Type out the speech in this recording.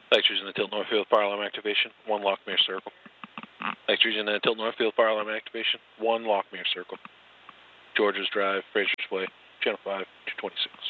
Thanks for using the Tilt Northfield fire alarm activation. 1 Lockmere Circle. Thanks for using the Tilt Northfield fire alarm activation. 1 Lockmere Circle. Georges Drive, Fraser's Way, Channel 5, 226.